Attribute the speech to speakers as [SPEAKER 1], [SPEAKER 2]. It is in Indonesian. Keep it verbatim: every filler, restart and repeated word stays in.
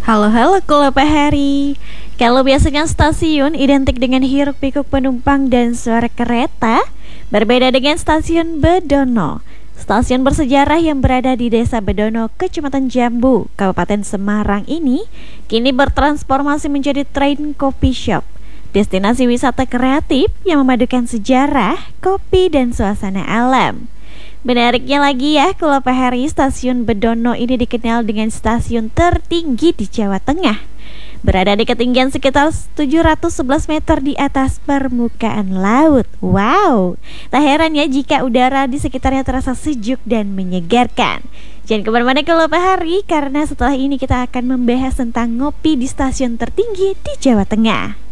[SPEAKER 1] Halo-halo Kulopa Hari. Kalau biasanya stasiun identik dengan hiruk-pikuk penumpang dan suara kereta, berbeda dengan stasiun Bedono. Stasiun bersejarah yang berada di Desa Bedono, Kecamatan Jambu, Kabupaten Semarang ini kini bertransformasi menjadi train coffee shop, destinasi wisata kreatif yang memadukan sejarah, kopi, dan suasana alam. Menariknya lagi ya, Kulopa Hari, stasiun Bedono ini dikenal dengan stasiun tertinggi di Jawa Tengah, berada di ketinggian sekitar tujuh ratus sebelas meter di atas permukaan laut. Wow, tak heran ya jika udara di sekitarnya terasa sejuk dan menyegarkan. Jangan kemana-mana Kulopa Hari, karena setelah ini kita akan membahas tentang ngopi di stasiun tertinggi di Jawa Tengah.